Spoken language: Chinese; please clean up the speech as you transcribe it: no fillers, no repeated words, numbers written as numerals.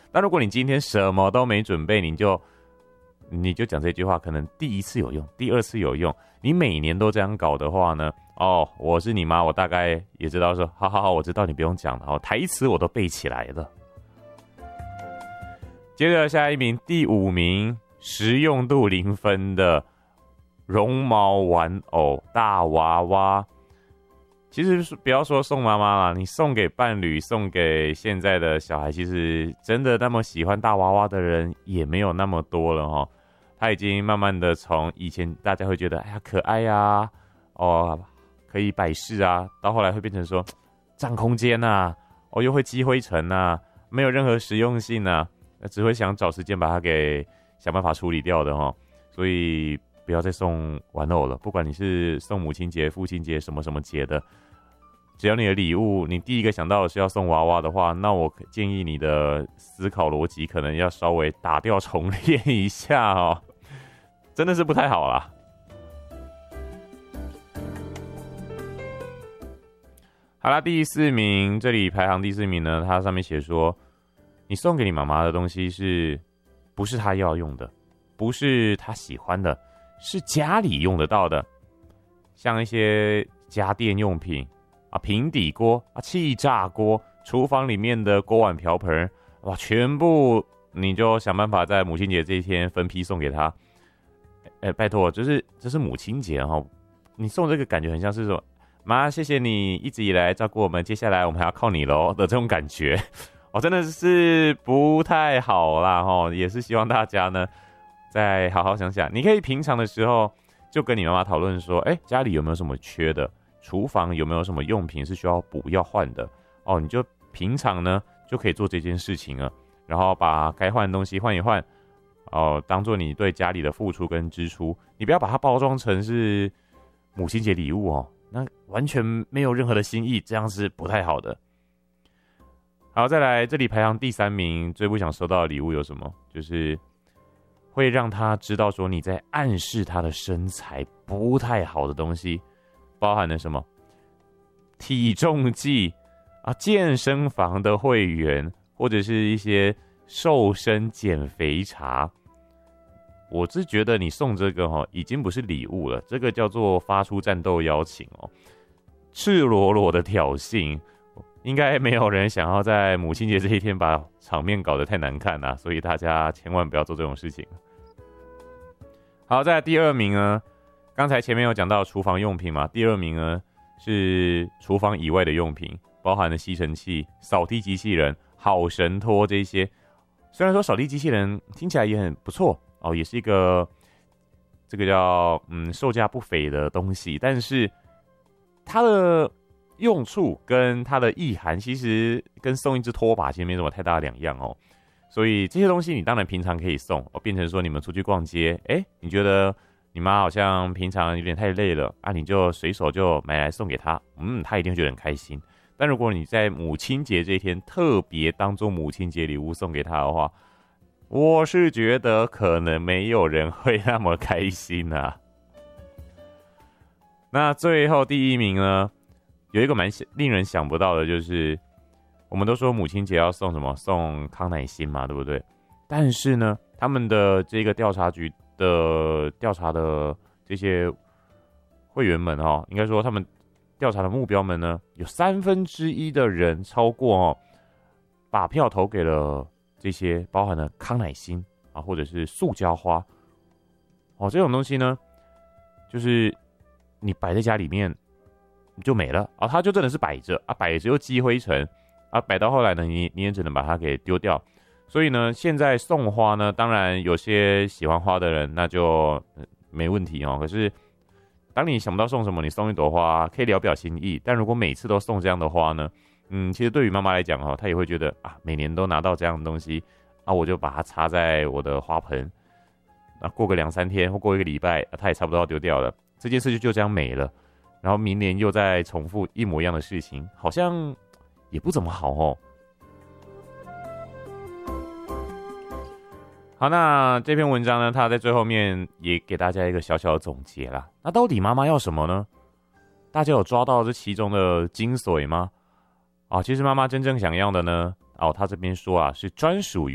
但如果你今天什么都没准备，你就讲这句话，可能第一次有用，第二次有用，你每年都这样搞的话呢，我是你妈，我大概也知道说，好，我知道你不用讲了，台词我都背起来了。接着下一名，第5名，实用度0分的绒毛玩偶大娃娃。其实不要说送妈妈啦，你送给伴侣，送给现在的小孩，其实真的那么喜欢大娃娃的人也没有那么多了齁。他已经慢慢的从以前大家会觉得哎呀可爱啊，可以摆饰啊，到后来会变成说占空间啊，又会积灰尘啊，没有任何实用性啊，只会想找时间把它给想办法处理掉的齁。所以不要再送玩偶了，不管你是送母亲节、父亲节什么什么节的，只要你的礼物你第一个想到的是要送娃娃的话，那我建议你的思考逻辑可能要稍微打掉重练一下哦，真的是不太好啦。好啦，第4名，这里排行第4名呢，它上面写说，你送给你妈妈的东西不是她要用的，不是她喜欢的，是家里用得到的，像一些家电用品啊，平底锅啊，气炸锅，厨房里面的锅碗瓢盆，哇，全部你就想办法在母亲节这一天分批送给她。拜托，这是母亲节哈，你送这个感觉很像是说，妈，谢谢你一直以来照顾我们，接下来我们还要靠你喽的这种感觉，真的是不太好啦哈，也是希望大家呢再好好想想，你可以平常的时候就跟你妈妈讨论说，家里有没有什么缺的，厨房有没有什么用品是需要补要换的你就平常呢就可以做这件事情了，然后把该换的东西换一换当做你对家里的付出跟支出，你不要把它包装成是母亲节礼物那完全没有任何的心意，这样是不太好的。好，再来这里排行第3名，最不想收到的礼物有什么？就是会让他知道说你在暗示他的身材不太好的东西，包含了什么？体重计啊，健身房的会员，或者是一些瘦身减肥茶。我是觉得你送这个已经不是礼物了，这个叫做发出战斗邀请赤裸裸的挑衅，应该没有人想要在母亲节这一天把场面搞得太难看啊，所以大家千万不要做这种事情。好，在第2名呢，刚才前面有讲到厨房用品嘛，第2名呢是厨房以外的用品，包含了吸尘器、扫地机器人、好神拖这些。虽然说扫地机器人听起来也很不错也是一个这个叫售价不菲的东西，但是它的用处跟它的意涵其实跟送一只拖把其实没什么太大的两样所以这些东西你当然平常可以送变成说你们出去逛街，你觉得你妈好像平常有点太累了你就随手就买来送给她，她一定会觉得很开心。但如果你在母亲节这一天特别当做母亲节礼物送给她的话，我是觉得可能没有人会那么开心啊。那最后第1名呢，有一个蛮令人想不到的，就是我们都说母亲节要送什么？送康乃馨嘛，对不对？但是呢，他们的这个调查局的调查的这些会员们应该说他们调查的目标们呢，有1/3的人超过把票投给了这些包含了康乃馨或者是塑胶花这种东西呢，就是你摆在家里面就没了它就真的是摆着摆着又积灰尘摆到后来呢，你也只能把它给丢掉。所以呢，现在送花呢，当然有些喜欢花的人那就没问题可是当你想不到送什么，你送一朵花可以聊表心意，但如果每次都送这样的花呢，其实对于妈妈来讲她也会觉得每年都拿到这样的东西我就把它插在我的花盆，过个2-3天或过1个礼拜它也差不多要丢掉了，这件事就这样没了，然后明年又再重复一模一样的事情，好像也不怎么好好，那这篇文章呢，它在最后面也给大家一个小小的总结啦。那到底妈妈要什么呢？大家有抓到这其中的精髓吗？其实妈妈真正想要的呢，她这边说是专属于